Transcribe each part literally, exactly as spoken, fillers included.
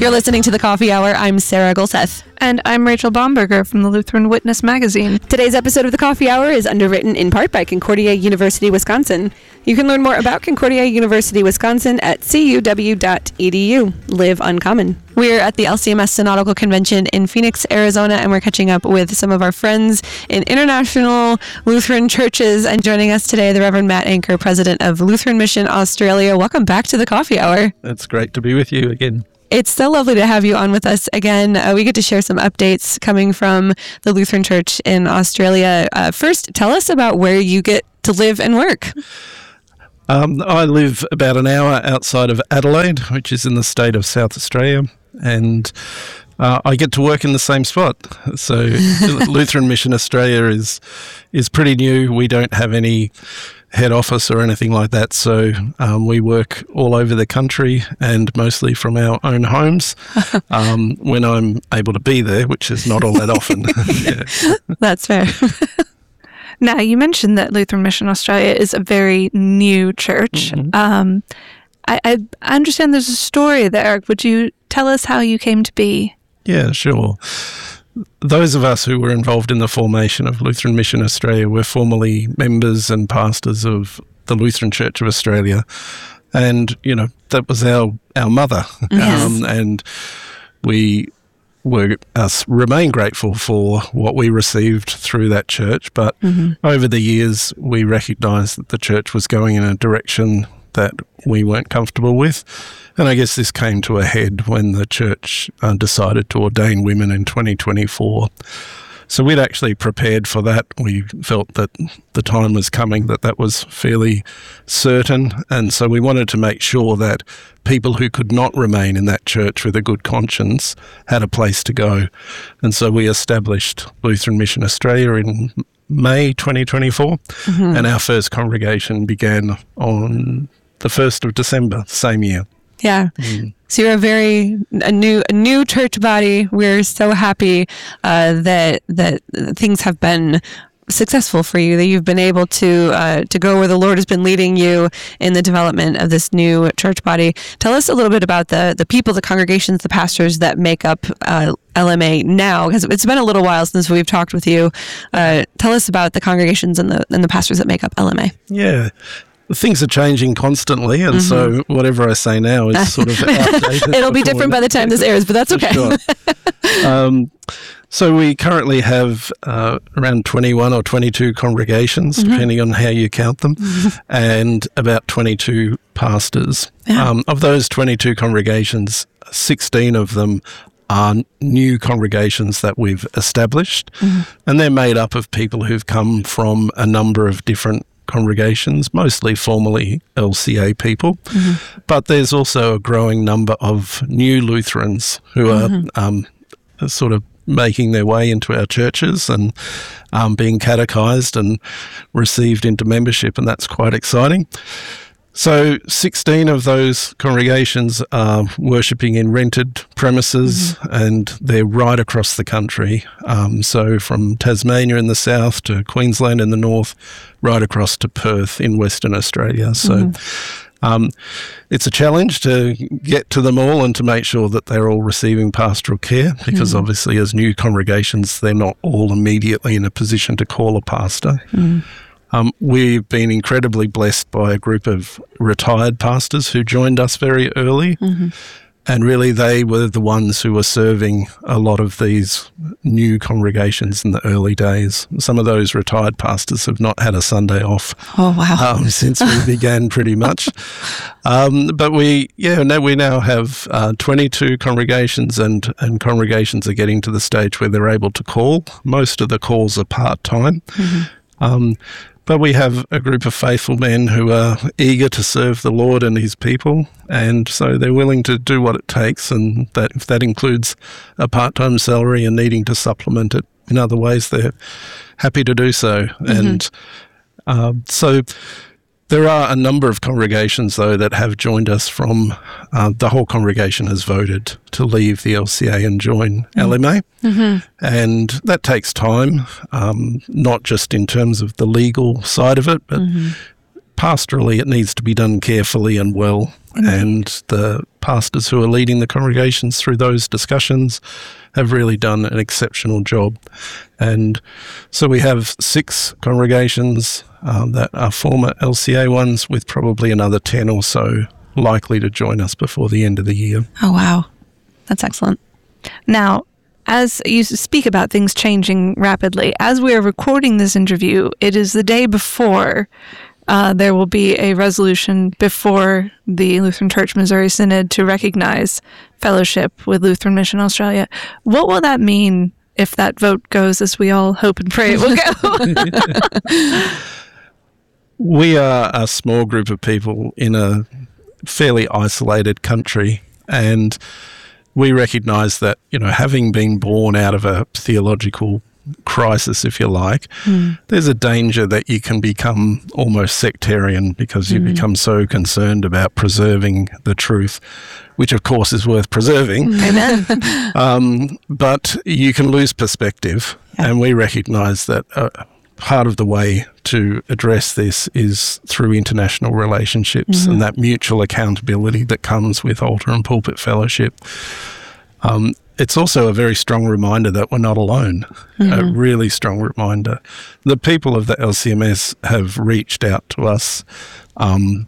You're listening to The Coffee Hour. I'm Sarah Golseth. And I'm Rachel Baumberger from the Lutheran Witness magazine. Today's episode of The Coffee Hour is underwritten in part by Concordia University, Wisconsin. You can learn more about Concordia University, Wisconsin at c u w dot e d u. Live uncommon. We're at the L C M S Synodical Convention in Phoenix, Arizona, and we're catching up with some of our friends in international Lutheran churches. And joining us today, the Reverend Matt Anker, president of Lutheran Mission Australia. Welcome back to The Coffee Hour. It's great to be with you again. It's so lovely to have you on with us again. Uh, we get to share some updates coming from the Lutheran Church in Australia. Uh, first, tell us about where you get to live and work. Um, I live about an hour outside of Adelaide, which is in the state of South Australia, and uh, I get to work in the same spot. So Lutheran Mission Australia is is pretty new. We don't have any head office or anything like that, so um, we work all over the country and mostly from our own homes um, when I'm able to be there, which is not all that often. Yeah. That's fair. Now, you mentioned that Lutheran Mission Australia is a very new church. Mm-hmm. Um, I, I understand there's a story there. Would you tell us how you came to be? Yeah, sure. Those of us who were involved in the formation of Lutheran Mission Australia were formerly members and pastors of the Lutheran Church of Australia. And, you know, that was our, our mother. Yes. Um, and we were us remain grateful for what we received through that church. But mm-hmm. over the years, we recognised that the church was going in a direction that we weren't comfortable with. And I guess this came to a head when the church uh, decided to ordain women in twenty twenty-four. So we'd actually prepared for that. We felt that the time was coming, that that was fairly certain. And so we wanted to make sure that people who could not remain in that church with a good conscience had a place to go. And so we established Lutheran Mission Australia in May twenty twenty-four. Mm-hmm. And our first congregation began on the first of December, the same year. Yeah. Mm. So you're a very a new a new church body. We're so happy uh, that that things have been successful for you, that you've been able to uh, to go where the Lord has been leading you in the development of this new church body. Tell us a little bit about the the people, the congregations, the pastors that make up uh, L M A now, because it's been a little while since we've talked with you. Uh, tell us about the congregations and the and the pastors that make up L M A. Yeah. Things are changing constantly, and mm-hmm. so whatever I say now is sort of outdated. It'll be different by the time this airs, but that's okay. Sure. um, so we currently have uh, around twenty-one or twenty-two congregations, mm-hmm. depending on how you count them, mm-hmm. and about twenty-two pastors. Yeah. Um, of those twenty-two congregations, sixteen of them are new congregations that we've established, mm-hmm. and they're made up of people who've come from a number of different congregations, mostly formerly L C A people, mm-hmm. but there's also a growing number of new Lutherans who mm-hmm. are um, sort of making their way into our churches and um, being catechized and received into membership, and that's quite exciting. So sixteen of those congregations are worshipping in rented premises, mm-hmm. and they're right across the country. Um, so from Tasmania in the south to Queensland in the north, right across to Perth in Western Australia. So mm-hmm. um, it's a challenge to get to them all and to make sure that they're all receiving pastoral care, because mm-hmm. obviously as new congregations, they're not all immediately in a position to call a pastor. Mm-hmm. Um, we've been incredibly blessed by a group of retired pastors who joined us very early, mm-hmm. and really they were the ones who were serving a lot of these new congregations in the early days. Some of those retired pastors have not had a Sunday off. Oh, wow. Um, since we began, pretty much. Um, but we, yeah, no, we now have uh, twenty-two congregations, and, and congregations are getting to the stage where they're able to call. Most of the calls are part-time. Mm-hmm. Um, But we have a group of faithful men who are eager to serve the Lord and his people, and so they're willing to do what it takes, and that if that includes a part-time salary and needing to supplement it in other ways, they're happy to do so. Mm-hmm. And uh, so there are a number of congregations, though, that have joined us from, uh, the whole congregation has voted to leave the L C A and join mm-hmm. L M A. Mm-hmm. And that takes time, um, not just in terms of the legal side of it, but mm-hmm. pastorally it needs to be done carefully and well. and the pastors who are leading the congregations through those discussions have really done an exceptional job. And so we have six congregations um, that are former L C A ones, with probably another ten or so likely to join us before the end of the year. Oh, wow. That's excellent. Now, as you speak about things changing rapidly, as we are recording this interview, it is the day before uh, there will be a resolution before the Lutheran Church Missouri Synod to recognize fellowship with Lutheran Mission Australia. What will that mean if that vote goes as we all hope and pray it will go? We are a small group of people in a fairly isolated country, and we recognise that, you know, having been born out of a theological crisis, if you like, mm. there's a danger that you can become almost sectarian because you mm. become so concerned about preserving the truth, which of course is worth preserving. Amen. um, but you can lose perspective, yeah. and we recognise that uh, part of the way to address this is through international relationships mm-hmm. and that mutual accountability that comes with altar and pulpit fellowship. Um, it's also a very strong reminder that we're not alone, mm-hmm. a really strong reminder. The people of the L C M S have reached out to us um,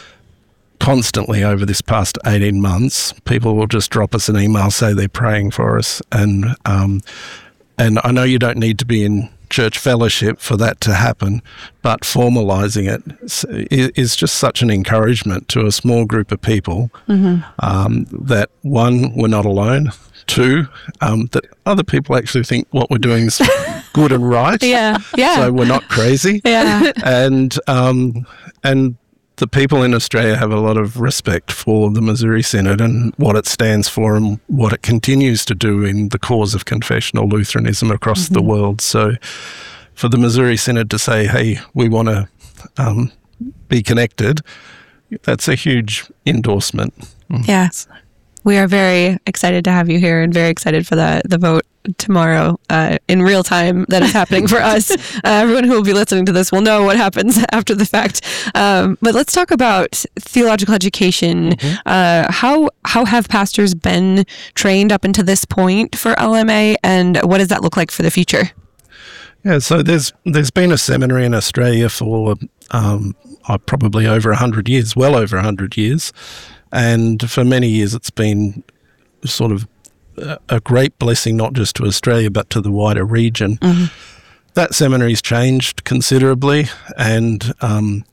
constantly over this past eighteen months. People will just drop us an email, say they're praying for us. And, um, and I know you don't need to be in church fellowship for that to happen, but formalising it is just such an encouragement to a small group of people mm-hmm. um, that, one, we're not alone, two, um, that other people actually think what we're doing is good and right. Yeah, yeah. So we're not crazy. Yeah. And, um, and the people in Australia have a lot of respect for the Missouri Synod and what it stands for and what it continues to do in the cause of confessional Lutheranism across mm-hmm. the world. So for the Missouri Synod to say, hey, we want to um, be connected, that's a huge endorsement. Yes. We are very excited to have you here and very excited for the, the vote tomorrow uh, in real time that is happening for us. Uh, everyone who will be listening to this will know what happens after the fact. Um, but let's talk about theological education. Mm-hmm. Uh, how how have pastors been trained up until this point for L M A, and what does that look like for the future? Yeah, so there's there's been a seminary in Australia for um, uh, probably over one hundred years, well over one hundred years. And for many years, it's been sort of a great blessing, not just to Australia, but to the wider region. Mm-hmm. That seminary's changed considerably, and um,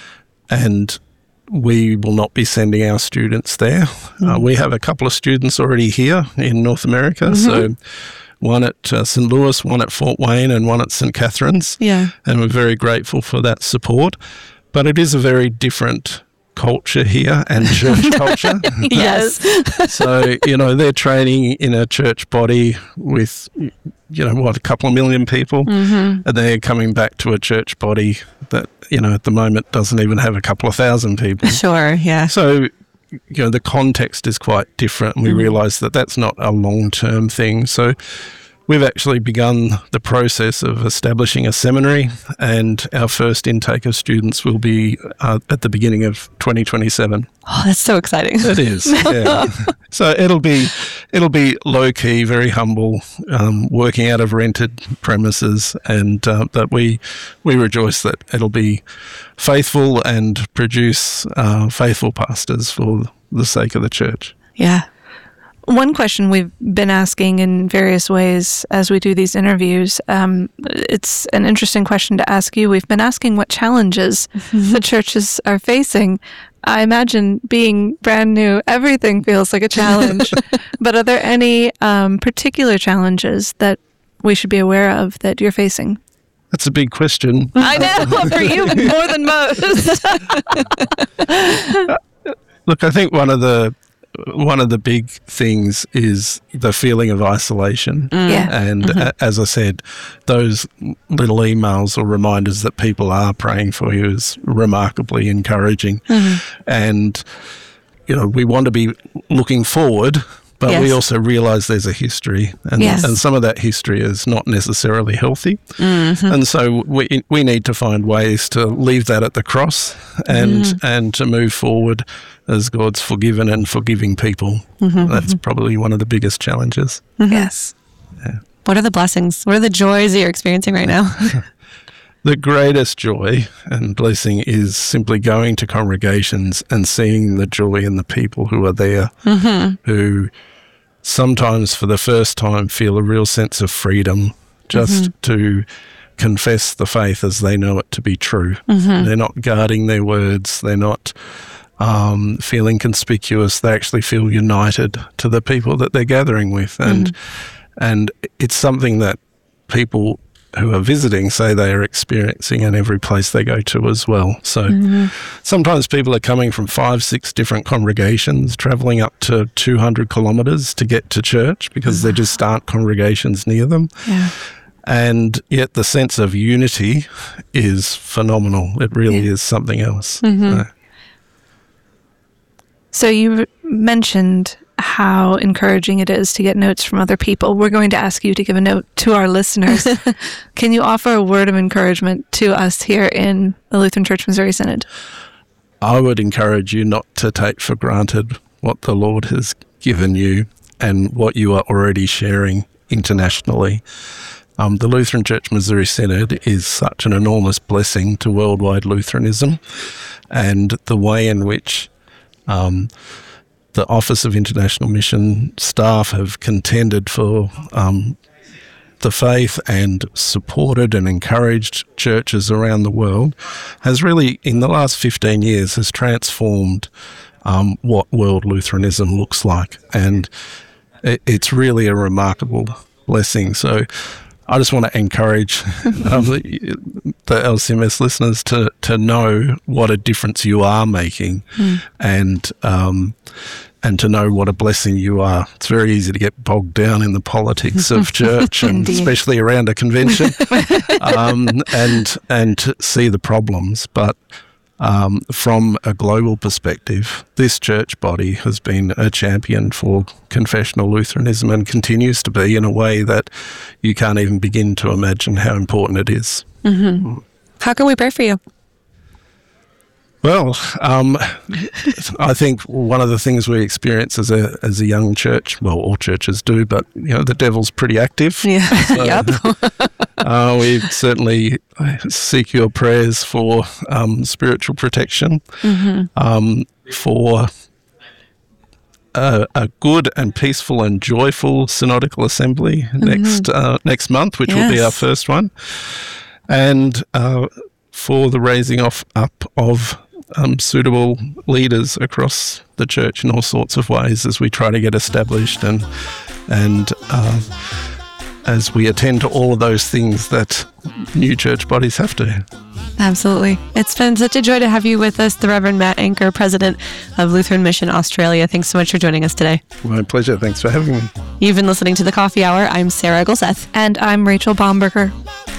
and we will not be sending our students there. Mm-hmm. Uh, we have a couple of students already here in North America, mm-hmm. so one at uh, Saint Louis, one at Fort Wayne, and one at Saint Catharines. Yeah. And we're very grateful for that support. But it is a very different culture here and church culture. Yes. So, you know, they're training in a church body with, you know, what, a couple of million people, mm-hmm. and they're coming back to a church body that, you know, at the moment doesn't even have a couple of thousand people. Sure, yeah. So, you know, the context is quite different, and we mm-hmm. realise that that's not a long-term thing. So we've actually begun the process of establishing a seminary, and our first intake of students will be uh, at the beginning of twenty twenty-seven. Oh, that's so exciting. It is, yeah. So it'll be it'll be low-key, very humble, um, working out of rented premises, and uh, that we we rejoice that it'll be faithful and produce uh, faithful pastors for the sake of the church. Yeah. One question we've been asking in various ways as we do these interviews, um, it's an interesting question to ask you. We've been asking what challenges mm-hmm. the churches are facing. I imagine being brand new, everything feels like a challenge. But are there any um, particular challenges that we should be aware of that you're facing? That's a big question. I know, for you more than most. Look, I think one of the One of the big things is the feeling of isolation. Mm. Yeah. And mm-hmm. a, as I said, those little emails or reminders that people are praying for you is remarkably encouraging. Mm-hmm. And, you know, we want to be looking forward, but Yes. we also realize there's a history, and, Yes. and some of that history is not necessarily healthy. Mm-hmm. And so we we need to find ways to leave that at the cross and Mm-hmm. and to move forward as God's forgiven and forgiving people. Mm-hmm. That's probably one of the biggest challenges. Yes. What are the blessings? What are the joys that you're experiencing right now? The greatest joy and blessing is simply going to congregations and seeing the joy in the people who are there, Mm-hmm. who sometimes for the first time feel a real sense of freedom just Mm-hmm. to confess the faith as they know it to be true. Mm-hmm. They're not guarding their words. They're not um, feeling conspicuous. They actually feel united to the people that they're gathering with. And, and it's something that people who are visiting say they are experiencing in every place they go to as well. So sometimes people are coming from five, six different congregations, travelling up to two hundred kilometres to get to church because there just aren't congregations near them. Yeah. And yet the sense of unity is phenomenal. It really is something else. Uh, So you mentioned how encouraging it is to get notes from other people. We're going to ask you to give a note to our listeners. Can you offer a word of encouragement to us here in the Lutheran Church Missouri Synod? I would encourage you not to take for granted what the Lord has given you and what you are already sharing internationally. Um, the Lutheran Church Missouri Synod is such an enormous blessing to worldwide Lutheranism, and the way in which um, the Office of International Mission staff have contended for um, the faith and supported and encouraged churches around the world has really, in the last fifteen years, has transformed um, what world Lutheranism looks like. And it, it's really a remarkable blessing. So I just want to encourage um, the, the L C M S listeners to, to know what a difference you are making mm. and um, and to know what a blessing you are. It's very easy to get bogged down in the politics of church, and especially around a convention, um, and and to see the problems. But um, from a global perspective, this church body has been a champion for confessional Lutheranism and continues to be in a way that you can't even begin to imagine how important it is. Mm-hmm. How can we pray for you? Well, um, I think one of the things we experience as a as a young church, well, all churches do, but you know, the devil's pretty active. Yeah. So, yep. uh, we certainly seek your prayers for um, spiritual protection, mm-hmm. um, for a, a good and peaceful and joyful synodical assembly mm-hmm. next uh, next month, which yes. will be our first one, and uh, for the raising off up of Um, suitable leaders across the church in all sorts of ways as we try to get established and and uh, as we attend to all of those things that new church bodies have to. Absolutely. It's been such a joy to have you with us, the Reverend Matt Anker, President of Lutheran Mission Australia. Thanks so much for joining us today. My pleasure. Thanks for having me. You've been listening to The Coffee Hour. I'm Sarah Gulseth. And I'm Rachel Baumberger.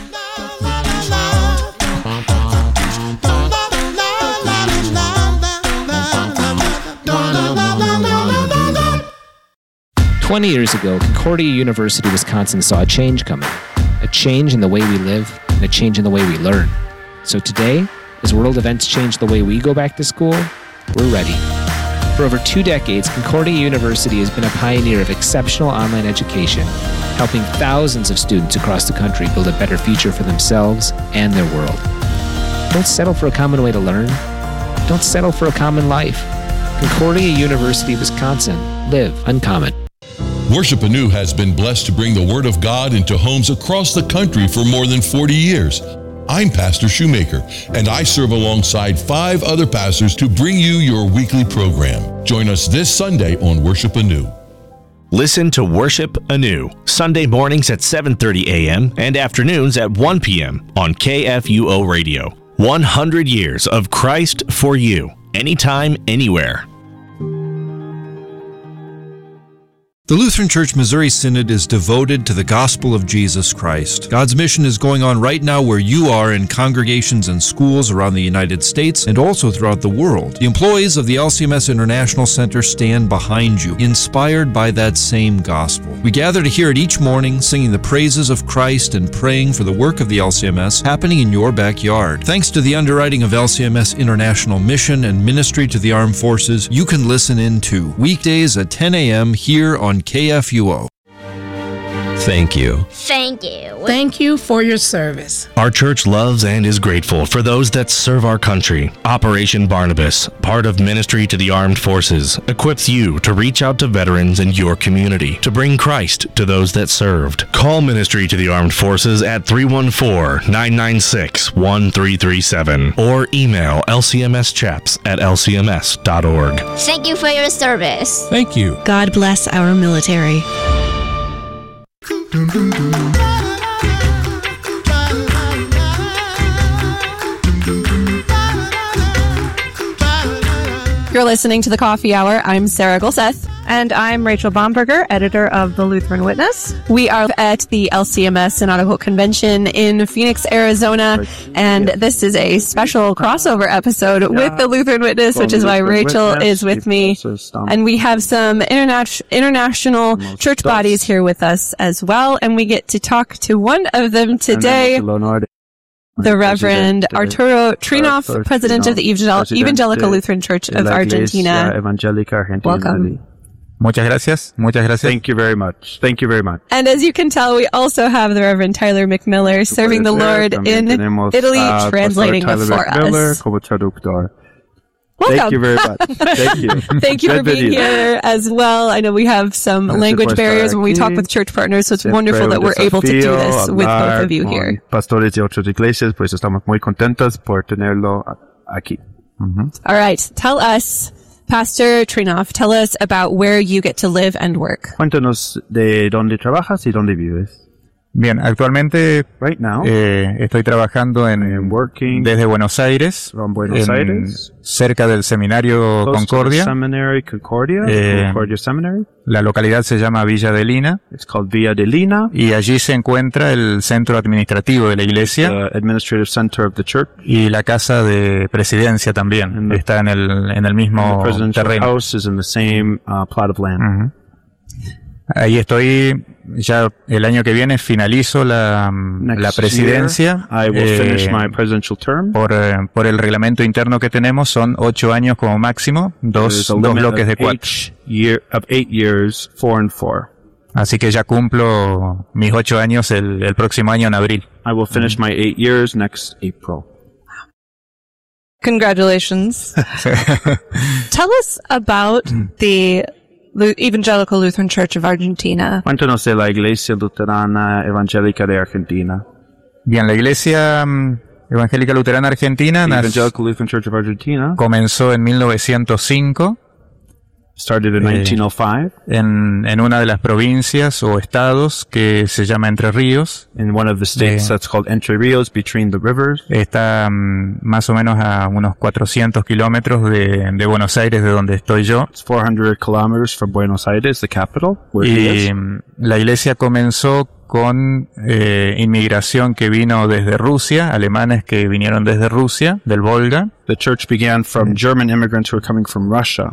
twenty years ago, Concordia University, Wisconsin saw a change coming. A change in the way we live and a change in the way we learn. So today, as world events change the way we go back to school, we're ready. For over two decades, Concordia University has been a pioneer of exceptional online education, helping thousands of students across the country build a better future for themselves and their world. Don't settle for a common way to learn. Don't settle for a common life. Concordia University, Wisconsin. Live uncommon. Worship Anew has been blessed to bring the Word of God into homes across the country for more than forty years. I'm Pastor Shoemaker, and I serve alongside five other pastors to bring you your weekly program. Join us this Sunday on Worship Anew. Listen to Worship Anew, Sunday mornings at seven thirty a.m. and afternoons at one p.m. on K F U O Radio. one hundred years of Christ for you, anytime, anywhere. The Lutheran Church Missouri Synod is devoted to the gospel of Jesus Christ. God's mission is going on right now where you are in congregations and schools around the United States and also throughout the world. The employees of the L C M S International Center stand behind you, inspired by that same gospel. We gather to hear it each morning, singing the praises of Christ and praying for the work of the L C M S happening in your backyard. Thanks to the underwriting of L C M S International Mission and Ministry to the Armed Forces, you can listen in too. Weekdays at ten a.m. here on K F U O. Thank you. Thank you. Thank you for your service. Our church loves and is grateful for those that serve our country. Operation Barnabas, part of Ministry to the Armed Forces, equips you to reach out to veterans in your community to bring Christ to those that served. Call Ministry to the Armed Forces at three one four, nine nine six, one three three seven or email L C M S chaps at L C M S dot org. Thank you for your service. Thank you. God bless our military. You're listening to the Coffee Hour. I'm Sarah Golseth. And I'm Rachel Bomberger, editor of the Lutheran Witness. We are at the L C M S Synodical Convention in Phoenix, Arizona, and this is a special crossover episode with the Lutheran Witness, which is why Rachel is with me. And we have some interna- international church bodies here with us as well, and we get to talk to one of them today. The Reverend Arturo Trinoff, President of the Evangel- Evangelical Lutheran Church of Argentina. Welcome. Muchas gracias. Muchas gracias. Thank you very much. Thank you very much. And as you can tell, we also have the Reverend Tyler McMiller serving the Lord in Italy, translating for us. Welcome. Thank you very much. Thank you. Thank you for being here as well. I know we have some language barriers when we talk with church partners, so it's wonderful that we're able to do this with both of you here. Pastores de otras iglesias, pues estamos muy contentos por tenerlo aquí. Mm-hmm. All right. Tell us, Pastor Trinoff, tell us about where you get to live and work. Cuéntanos de dónde trabajas y dónde vives. Bien, actualmente right now, eh, estoy trabajando en desde Buenos Aires, Buenos en, Aires cerca del seminario Concordia. Seminary, Concordia, eh, Concordia Seminary. La localidad se llama Villa de Lina. It's called Villa de Lina. Y allí se encuentra el centro administrativo de la iglesia. The administrative center of the church. Y la casa de presidencia también. The, está en el en el mismo the terreno. House is in the same uh, plot of land. Uh-huh. Ahí estoy, ya el año que viene finalizo la, la presidencia. I will eh, finish my presidential term. Por, eh, por el reglamento interno que tenemos son ocho años como máximo, dos, dos bloques de cuatro. Year, of eight years, four and four. Así que ya cumplo mis ocho años el, el próximo año en abril. I will finish my eight years next April. Congratulations. Tell us about the Evangelical Lutheran Church of Argentina. Cuéntanos de la Iglesia Luterana Evangélica de Argentina. Bien, la Iglesia um, Evangélica Luterana Argentina Evangelical Lutheran Church of Argentina comenzó en mil novecientos cinco. Started in nineteen oh five. Eh, en, en una de las provincias o estados que se llama Entre Ríos. In one of the states eh, that's called Entre Ríos, between the rivers. Está um, más o menos a unos cuatrocientos kilómetros de, de Buenos Aires, de donde estoy yo. It's four hundred kilometers from Buenos Aires, the capital. Where y la iglesia comenzó con eh, inmigración que vino desde Rusia, alemanes que vinieron desde Rusia, del Volga. The church began from German immigrants who were coming from Russia.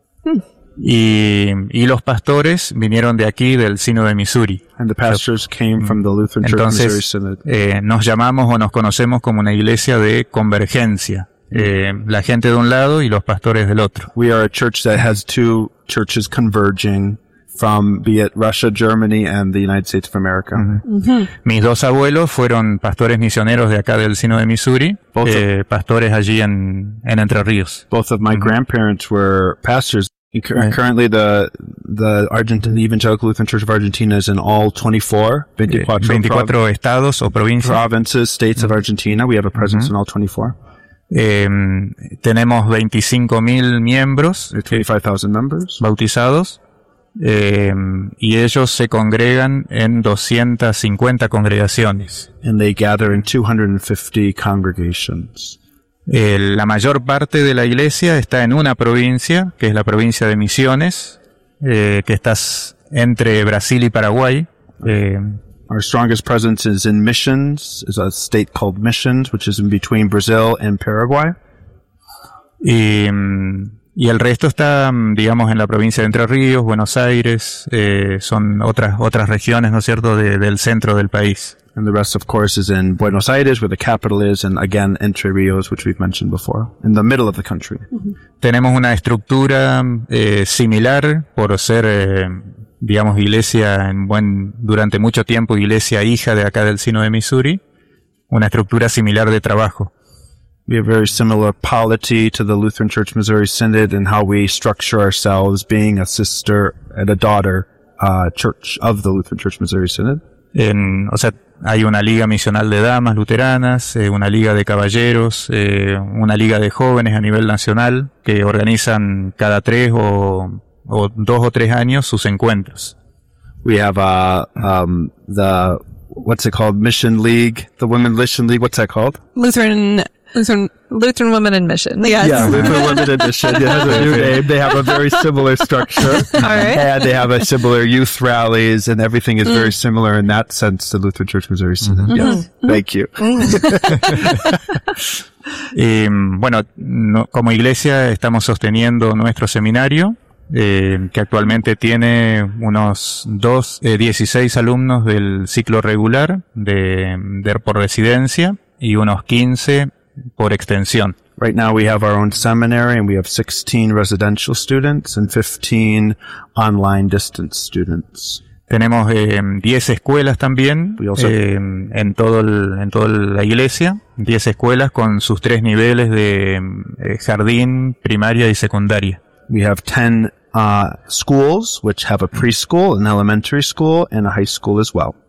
Y, y los pastores vinieron de aquí, del Sínodo de Missouri. And the pastors came from the Lutheran Church Entonces, Missouri Synod. Eh, nos llamamos o nos conocemos como una iglesia de convergencia. Eh, la gente de un lado y los pastores del otro. We are a church that has two churches converging from, be it Russia, Germany, and the United States of America. Uh-huh. Uh-huh. Mis dos abuelos fueron pastores misioneros de acá del Sínodo de Missouri, eh, pastores allí en, en Entre Ríos. Both of my uh-huh. grandparents were pastors. Right. Currently, the the Argentine Evangelical Lutheran Church of Argentina is in all twenty-four, veinticuatro, veinticuatro prov- estados o provincias. Provinces, states mm-hmm. of Argentina. We have a presence mm-hmm. in all twenty-four. Eh, tenemos veinticinco mil miembros, twenty-five thousand members, bautizados, eh, y ellos se congregan en doscientas cincuenta congregaciones. And they gather in two hundred fifty congregations. Eh, la mayor parte de la iglesia está en una provincia, que es la provincia de Misiones, eh, que está entre Brasil y Paraguay. Eh, Our strongest presence is in Missions, is a state called Missions, which is in between Brazil and Paraguay. Y, y el resto está, digamos, en la provincia de Entre Ríos, Buenos Aires, eh, son otras otras regiones, ¿no es cierto?, de, del centro del país. And the rest, of course, is in Buenos Aires, where the capital is, and again, Entre Ríos, which we've mentioned before, in the middle of the country. Mm-hmm. Tenemos una estructura eh, similar por ser... Eh, digamos, iglesia en buen, durante mucho tiempo, iglesia hija de acá del Sínodo de Missouri, una estructura similar de trabajo. We have very similar polity to the Lutheran Church Missouri Synod in how we structure ourselves, being a sister and a daughter uh, church of the Lutheran Church Missouri Synod. En, o sea, hay una liga misional de damas luteranas, eh, una liga de caballeros, eh, una liga de jóvenes a nivel nacional que organizan cada tres o o dos o tres años sus encuentros. We have uh, um, the, what's it called, Mission League, the Women Mission League, what's that called? Lutheran, Lutheran, Lutheran Women in Mission. Yes. Yeah, Lutheran Women in Mission. It has a new name. They have a very similar structure. All right. And they have a similar youth rallies, and everything is mm. very similar in that sense to Lutheran Church Missouri Synod. Mm-hmm. Yes. Mm-hmm. Thank you. Y, bueno, no, como iglesia estamos sosteniendo nuestro seminario, Eh, que actualmente tiene unos dos, eh, dieciséis alumnos del ciclo regular de, de por residencia y unos quince por extensión. Right now we have our own seminary and we have sixteen residential students and fifteen online distance students. Tenemos eh, diez escuelas también eh, en todo el, en toda la iglesia, diez escuelas con sus tres niveles de eh, jardín, primaria y secundaria. We have ten uh, schools, which have a preschool, an elementary school, and a high school as well.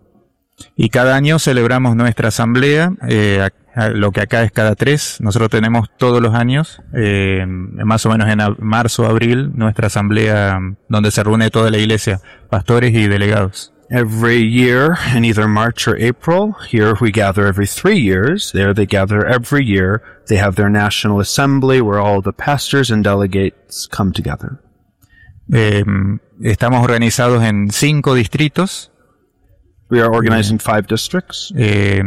Y cada año celebramos nuestra asamblea, eh, a, a, lo que acá es cada tres. Nosotros tenemos todos los años, eh, más o menos en a, marzo, abril, nuestra asamblea donde se reúne toda la iglesia, pastores y delegados. Every year, in either March or April, here we gather every three years. There they gather every year. They have their national assembly where all the pastors and delegates come together. Eh, estamos organizados en cinco distritos. We are organized in five districts. Eh,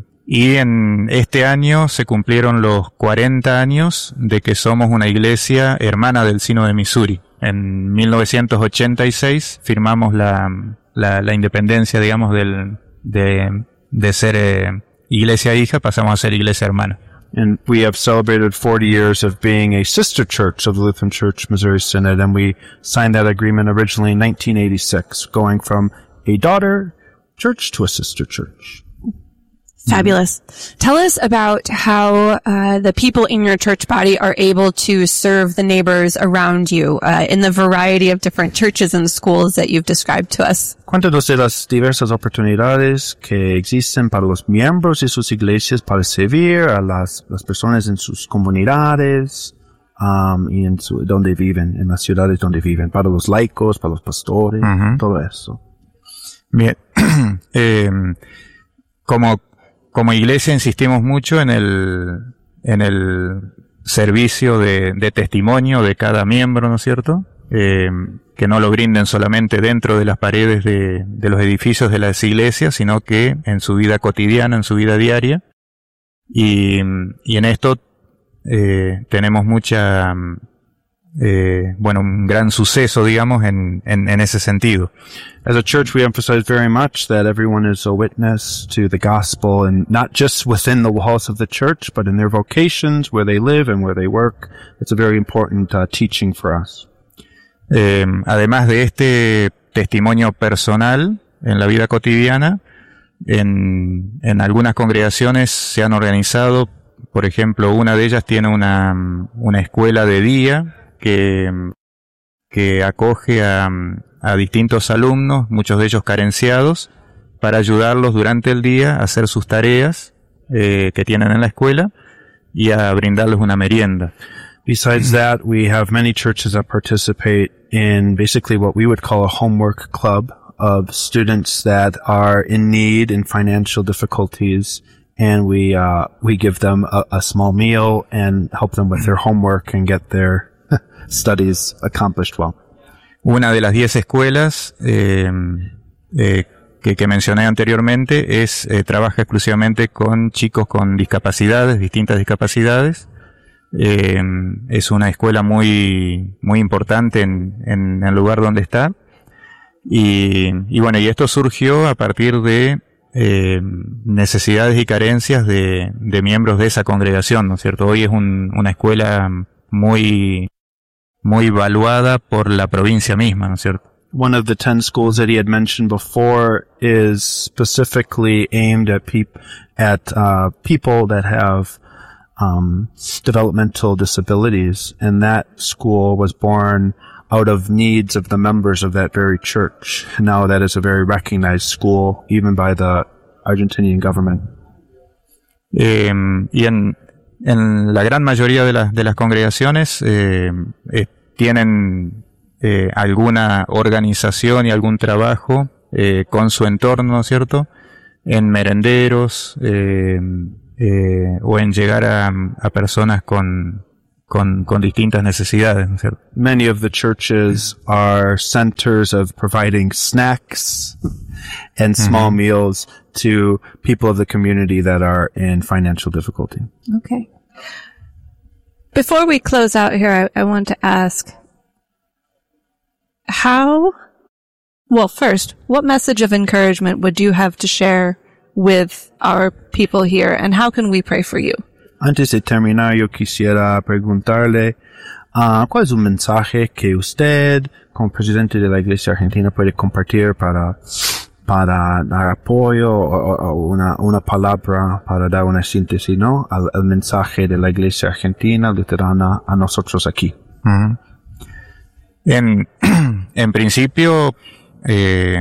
y en este año se cumplieron los cuarenta años de que somos una iglesia hermana del Sínodo de Missouri. En mil novecientos ochenta y seis firmamos la, la, la independencia, digamos, del, de, de ser eh, iglesia hija, pasamos a ser iglesia hermana. And we have celebrated forty years of being a sister church of the Lutheran Church Missouri Synod, and we signed that agreement originally in nineteen eighty-six, going from a daughter church to a sister church. Fabulous. Tell us about how uh, the people in your church body are able to serve the neighbors around you uh, in the variety of different churches and schools that you've described to us. Cuéntanos de las diversas oportunidades que existen para los miembros de sus iglesias para servir a las, las personas en sus comunidades um, y en su, donde viven, en las ciudades donde viven, para los laicos, para los pastores, uh-huh. todo eso. Bien. eh, como Como iglesia insistimos mucho en el, en el servicio de, de testimonio de cada miembro, ¿no es cierto? Eh, que no lo brinden solamente dentro de las paredes de, de los edificios de las iglesias, sino que en su vida cotidiana, en su vida diaria. Y, y en esto eh, tenemos mucha, eh, bueno, un gran suceso, digamos, en, en, en ese sentido. As a church, we emphasize very much that everyone is a witness to the gospel, and not just within the walls of the church, but in their vocations, where they live and where they work. It's a very important uh, teaching for us. Eh, además de este testimonio personal en la vida cotidiana, en, en algunas congregaciones se han organizado, por ejemplo, una de ellas tiene una, una escuela de día que, que acoge a, a distintos alumnos, muchos de ellos carenciados, para ayudarlos durante el día a hacer sus tareas eh, que tienen en la escuela y a brindarles una merienda. Besides that, we have many churches that participate in basically what we would call a homework club of students that are in need, in financial difficulties, and we uh, we give them a, a small meal and help them with their homework and get their studies accomplished well. una de las diez escuelas eh, eh, que, que mencioné anteriormente es eh, trabaja exclusivamente con chicos con discapacidades, distintas discapacidades. Eh, es una escuela muy, muy importante en, en el lugar donde está. Y, y bueno, y esto surgió a partir de eh, necesidades y carencias de, de miembros de esa congregación, ¿no es cierto? Hoy es un, una escuela muy, muy valuada por la provincia misma, ¿no es cierto? One of the ten schools that he had mentioned before is specifically aimed at peop- at uh, people that have um, developmental disabilities, and that school was born out of needs of the members of that very church. Now that is a very recognized school, even by the Argentinian government. Eh, y en, en la gran mayoría de las, de las congregaciones eh, eh, tienen eh, alguna organización y algún trabajo eh, con su entorno, ¿no es cierto? En merenderos eh, eh, o en llegar a, a personas con Con, con distintas necesidades, ¿no es cierto? Many of the churches are centers of providing snacks and small mm-hmm. meals to people of the community that are in financial difficulty. Okay. Before we close out here, I, I want to ask how, well, first, what message of encouragement would you have to share with our people here, and how can we pray for you? Antes de terminar, yo quisiera preguntarle uh, cuál es un mensaje que usted, como presidente de la Iglesia Argentina, puede compartir para, para dar apoyo o, o una, una palabra para dar una síntesis, ¿no? Al, al mensaje de la Iglesia Argentina luterana a nosotros aquí. Uh-huh. En, en principio, eh,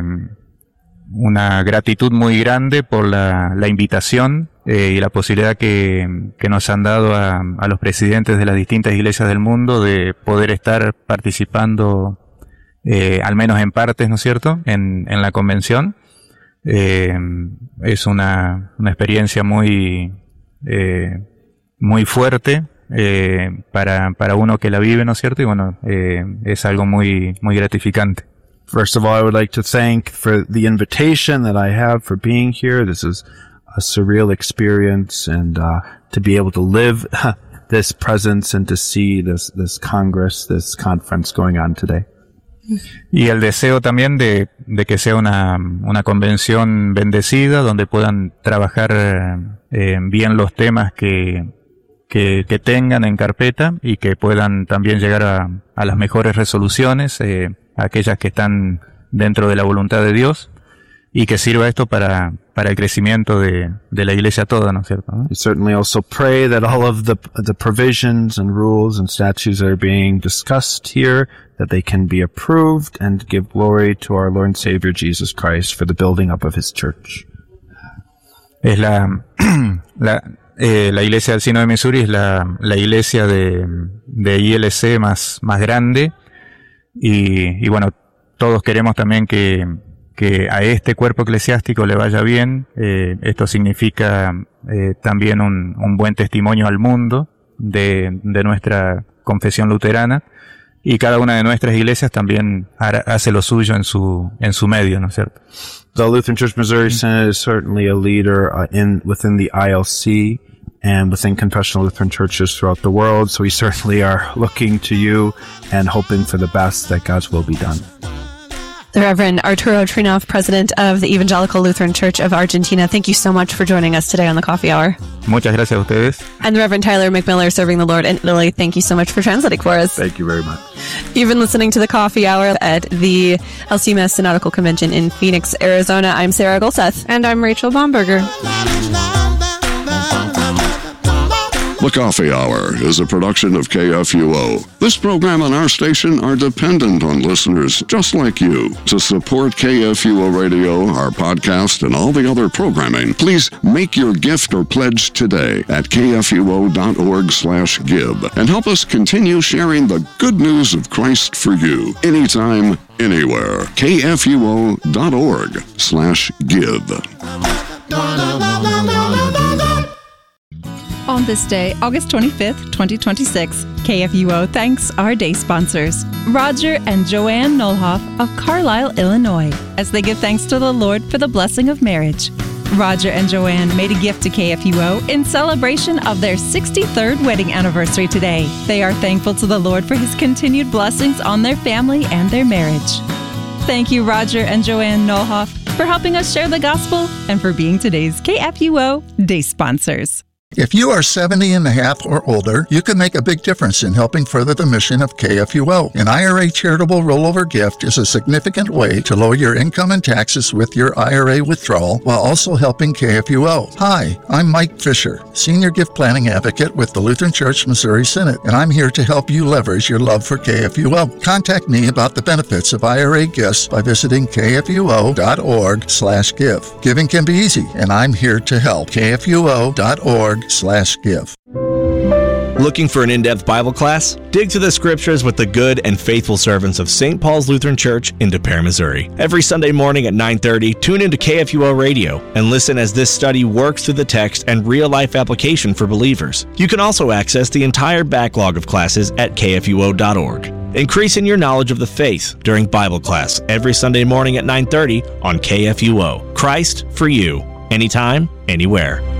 una gratitud muy grande por la, la invitación eh, y la posibilidad que, que nos han dado a, a los presidentes de las distintas iglesias del mundo de poder estar participando, eh, al menos en partes, ¿no es cierto?, en, en la convención. Eh, es una, una experiencia muy, eh, muy fuerte eh, para, para uno que la vive, ¿no es cierto?, y bueno, eh, es algo muy, muy gratificante. First of all, I would like to thank for the invitation that I have for being here. This is a surreal experience, and uh, to be able to live this presence and to see this, this Congress, this conference going on today. Y el deseo también de, de que sea una, una convención bendecida, donde puedan trabajar eh, bien los temas que, que, que tengan en carpeta y que puedan también llegar a, a las mejores resoluciones, eh, aquellas que están dentro de la voluntad de Dios, y que sirva esto para, para el crecimiento de, de la iglesia toda, ¿no es cierto? We certainly also pray that all of the, the provisions and rules and statutes that are being discussed here, that they can be approved and give glory to our Lord and Savior Jesus Christ for the building up of His church. Es la, la, eh, la iglesia del Sínodo de Missouri es la, la iglesia de, de I L C más, más grande. Y, y bueno, todos queremos también que, que a este cuerpo eclesiástico le vaya bien. Eh, esto significa eh, también un, un buen testimonio al mundo de, de nuestra confesión luterana, y cada una de nuestras iglesias también hará, hace lo suyo en su, en su medio, ¿no es cierto? The Lutheran Church Missouri Synod is certainly a leader uh, in within the I L C and within confessional Lutheran churches throughout the world. So we certainly are looking to you and hoping for the best, that God's will be done. The Reverend Arturo Trinoff, President of the Evangelical Lutheran Church of Argentina, thank you so much for joining us today on the Coffee Hour. Muchas gracias a ustedes. And the Reverend Tyler McMiller, serving the Lord in Italy, thank you so much for translating for us. Thank you very much. You've been listening to the Coffee Hour at the L C M S Synodical Convention in Phoenix, Arizona. I'm Sarah Golseth. And I'm Rachel Bomberger. The Coffee Hour is a production of K F U O. This program and our station are dependent on listeners just like you. To support K F U O Radio, our podcast, and all the other programming, please make your gift or pledge today at kfuo.org slash give and help us continue sharing the good news of Christ for you anytime, anywhere. kfuo.org slash give. On this day, August twenty-fifth, twenty twenty-six, K F U O thanks our day sponsors, Roger and Joanne Nolhoff of Carlisle, Illinois, as they give thanks to the Lord for the blessing of marriage. Roger and Joanne made a gift to K F U O in celebration of their sixty-third wedding anniversary today. They are thankful to the Lord for His continued blessings on their family and their marriage. Thank you, Roger and Joanne Nolhoff, for helping us share the gospel and for being today's K F U O day sponsors. If you are seventy and a half or older, you can make a big difference in helping further the mission of K F U O. An I R A charitable rollover gift is a significant way to lower your income and taxes with your I R A withdrawal while also helping K F U O. Hi, I'm Mike Fisher, Senior Gift Planning Advocate with the Lutheran Church Missouri Synod, and I'm here to help you leverage your love for K F U O. Contact me about the benefits of I R A gifts by visiting k f u o dot org slash give. Giving can be easy, and I'm here to help. k f u o dot org slash give. Looking for an in-depth Bible class? Dig through the scriptures with the good and faithful servants of Saint Paul's Lutheran Church in De Pere, Missouri. Every Sunday morning at nine thirty, tune into K F U O Radio and listen as this study works through the text and real-life application for believers. You can also access the entire backlog of classes at k f u o dot org. Increasing your knowledge of the faith during Bible class every Sunday morning at nine thirty on K F U O. Christ for you, anytime, anywhere.